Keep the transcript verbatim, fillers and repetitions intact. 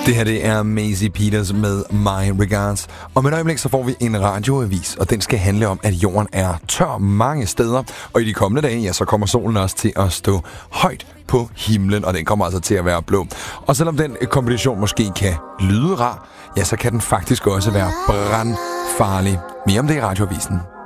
Det her det er Maisie Peters med My Regards. Om et øjeblik så får vi en radioavis, og den skal handle om, at jorden er tør mange steder. Og i de kommende dage, ja, så kommer solen også til at stå højt på himlen, og den kommer altså til at være blå. Og selvom den kombination måske kan lyde rar, ja, så kan den faktisk også være brandfarlig. Mere om det i radioavisen.